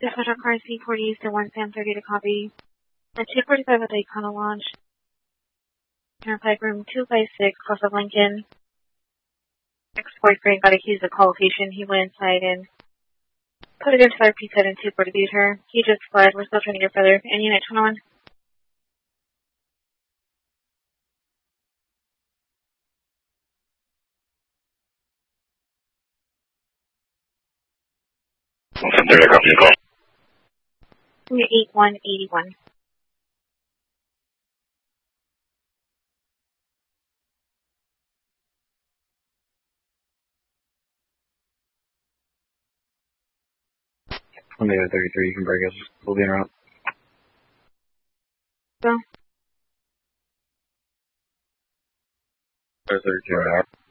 Dispatcher car C40 to 1 Sam 30 to copy. At 2:45 with Daytona launch. Turnpike room 256, close of Lincoln. Ex-boyfriend got accused of collocation. He went inside and put it into our pizza and 2 to beat her. He just fled. We're still trying to get further. And Unit 21. Unit 8181. On the 33, you can break us. We'll be in route. Go. 32 hour.